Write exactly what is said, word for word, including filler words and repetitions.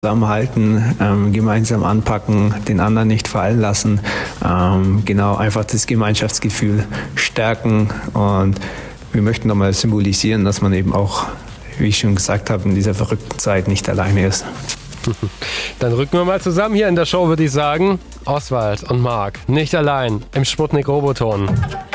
Zusammenhalten, ähm, gemeinsam anpacken, den anderen nicht fallen lassen, ähm, genau, einfach das Gemeinschaftsgefühl stärken, und wir möchten nochmal symbolisieren, dass man eben auch, wie ich schon gesagt habe, in dieser verrückten Zeit nicht alleine ist. Dann rücken wir mal zusammen hier in der Show, würde ich sagen. Oswald und Marc, nicht allein im Sputnik Roboton.